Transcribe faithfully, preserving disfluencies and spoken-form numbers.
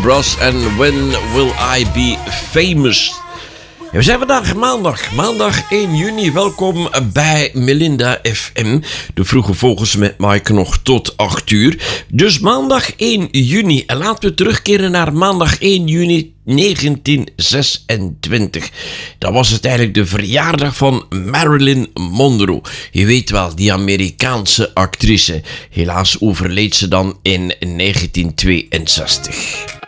Bros en When Will I Be Famous. Ja, we zijn vandaag maandag, maandag één juni. Welkom bij Melinda F M. De vroege vogels met Mike nog tot acht uur. Dus maandag één juni. En laten we terugkeren naar maandag één juni negentien zesentwintig. Dat was het eigenlijk de verjaardag van Marilyn Monroe. Je weet wel, die Amerikaanse actrice. Helaas overleed ze dan in negentien tweeënzestig.